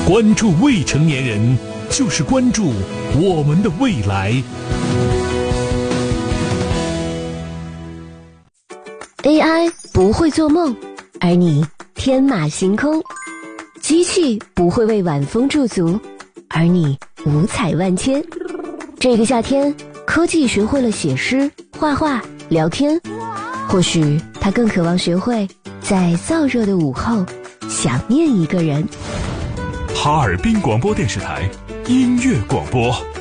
关注未成年人，就是关注我们的未来。 AI 不会做梦，而你天马行空；机器不会为晚风驻足，而你五彩万千。这个夏天，科技学会了写诗、画画、聊天，或许它更渴望学会在燥热的午后想念一个人。 哈尔滨广播电视台音乐广播。